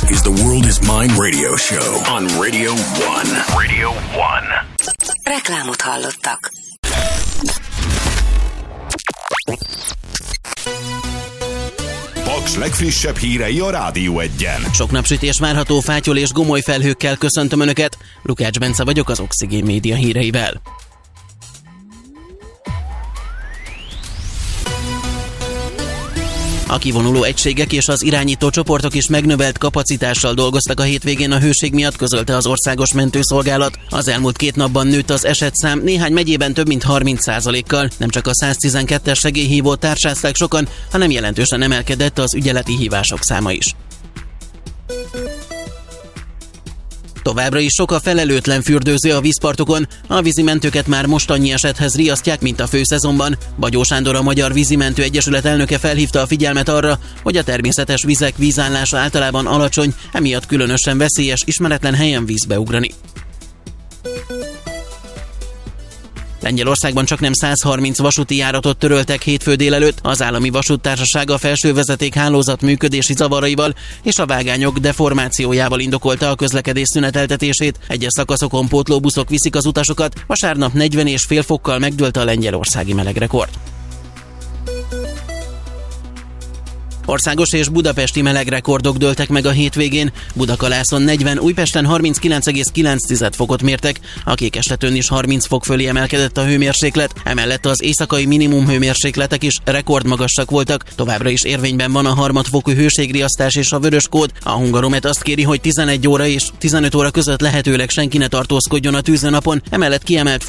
is the World is Mine radio show on Radio 1. Radio 1. Reklámot hallottak. Paks legfrissebb hírei a Rádió 1-en. Sok napsütés várható, fátyol és gomoly felhőkkel köszöntöm Önöket. Lukács Bence vagyok az Oxigén Média híreivel. A kivonuló egységek és az irányító csoportok is megnövelt kapacitással dolgoztak a hétvégén a hőség miatt, közölte az Országos Mentőszolgálat. Az elmúlt 2 napban nőtt az esetszám, néhány megyében több mint 30%-kal. Nem csak a 112-es segélyhívót társázták sokan, hanem jelentősen emelkedett az ügyeleti hívások száma is. Továbbra is sok a felelőtlen fürdőző a vízpartokon, a vízimentőket már most annyi esethez riasztják, mint a főszezonban. Bagyó Sándor, a Magyar Vízimentő Egyesület elnöke felhívta a figyelmet arra, hogy a természetes vizek vízállása általában alacsony, emiatt különösen veszélyes ismeretlen helyen vízbe ugrani. Lengyelországban csaknem 130 vasúti járatot töröltek hétfő délelőtt. Az állami vasúttársaság a felsővezeték hálózat működési zavaraival és a vágányok deformációjával indokolta a közlekedés szüneteltetését. Egyes szakaszokon pótlóbuszok viszik az utasokat. Vasárnap 40,5 fokkal megdőlt a lengyelországi melegrekord. Országos és budapesti melegrekordok dőltek meg a hétvégén. Budakalászon 40, Újpesten 39,9 fokot mértek, a Kékestetőn is 30 fok fölé emelkedett a hőmérséklet, emellett az éjszakai minimum hőmérsékletek is rekordmagasak voltak. Továbbra is érvényben van a harmadfokú hőségriasztás és a vörös kód. A Hungaromet azt kéri, hogy 11 óra és 15 óra között lehetőleg senki ne tartózkodjon a tűzőnapon, emellett kiemelt